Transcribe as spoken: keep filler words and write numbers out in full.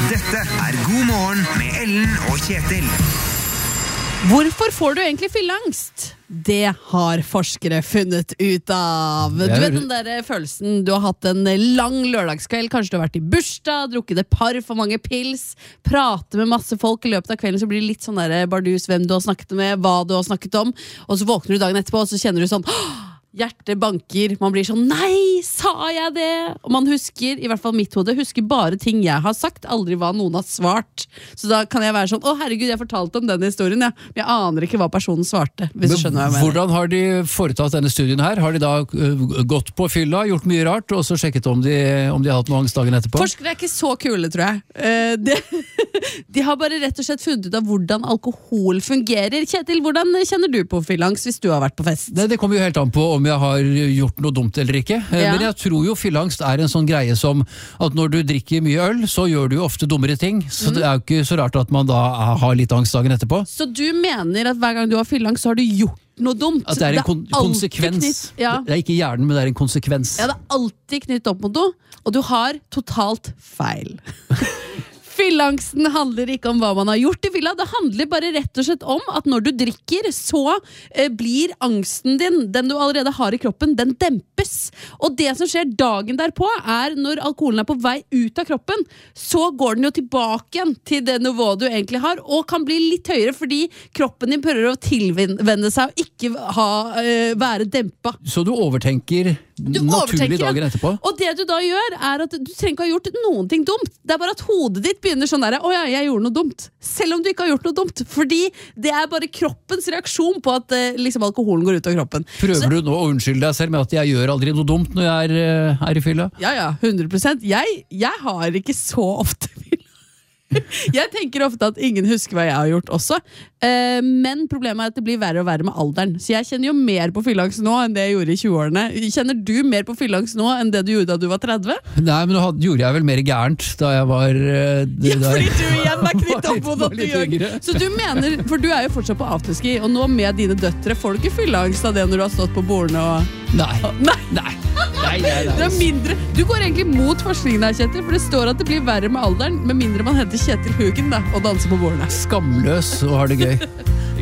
Dette er God morgen med Ellen og Kjetil. Hvorfor får du egentlig fylleangst? Det har forskere funnet ut av. Du vet den der følelsen du har hatt en lang lørdagskveld, kanskje du har vært i bursdag, drukket et par for mange pils, pratet med masse folk i løpet av kvelden, så blir det litt sånn der bardus hvem du har snakket med, hva du har snakket om, og så våkner du dagen etterpå, og så kjenner du sånn hjertet banker, man blir sånn nei, sa jeg det? Og man husker, i hvert fall mitt hode, husker bare ting jeg har sagt, aldri hva noen har svart. Så da kan jeg være sånn, å herregud, jeg fortalte om den historien, ja. Men jeg aner ikke hva personen svarte, hvis du skjønner hva jeg mener. Hvordan har de foretatt denne studien her? Har de da uh, gått på fylla, gjort mye rart, og så sjekket om de, om de har hatt noe angst dagen etterpå? Forskere er ikke så kule, tror jeg. Uh, de, de har bare rett og slett funnet ut av hvordan alkohol fungerer. Kjetil, hvordan kjenner du på fylleangst hvis du har vært på fest? Det, det kommer jo helt an på om jeg har gjort noe dumt eller ikke. Ja. Men jeg tror jo fylleangst er en sånn greie som at når du drikker mye øl, så gjør du jo ofte dummere ting. Så mm. det er jo ikke så rart at man da har litt angst dagen etterpå. Så du mener at hver gang du har fylleangst, så har du gjort noe dumt? At det er en kon konsekvens. Knytt, ja. Det er ikke hjernen, men det er en konsekvens. Ja, det er alltid knytt opp mot noe, og du har totalt feil. Fylleangsten handler ikke om hva man har gjort i fylla, det handler bare rett og slett om at når du drikker, så eh, blir angsten din, den du allerede har i kroppen, den dempes. Og det som skjer dagen derpå er når alkoholen er på vei ut av kroppen, så går den jo tilbake igjen til det nivået du egentlig har, og kan bli litt høyere fordi kroppen din prøver å tilvende seg og ikke ha, eh, være dempa. Så du overtenker du naturlig dagen etterpå? Og det du da gjør er at du trenger ikke ha gjort noen ting dumt, det er bare at hodet ditt begynner sånn der, å ja, jeg gjorde noe dumt, selv om du ikke har gjort noe dumt, fordi det er bare kroppens reaksjon på at eh, liksom alkoholen går ut av kroppen. Prøver så, du nå å unnskylde deg selv med at jeg gjør aldri noe dumt når jeg er, er i fylla? Ja, ja, hundre prosent. Jeg, jeg har ikke så ofte fylla. Jeg tenker ofte at ingen husker hva jeg har gjort også, eh, men problemet er at det blir verre og verre med alderen. Så jeg kjenner jo mer på fylleangst nå enn det jeg gjorde i tjue-årene. Kjenner du mer på fylleangst nå enn det du gjorde da du var tretti? Nei, men nå hadde, gjorde jeg vel mer gærent da jeg var uh, Ja, fordi du igjen er knytt opp mot at du gjør. Så du mener, for du er jo fortsatt på afterski, og nå med dine døtre får du ikke fylleangst av det når du har stått på bordene og... Nei, nei, nei. Nei, nei, nei. Det er mindre. Du går egentlig mot forskningen her, Kjetil, for det står at det blir verre med alderen, med mindre man henter Kjetil Hugen da, og danser på bordene. Skamløs og har det gøy.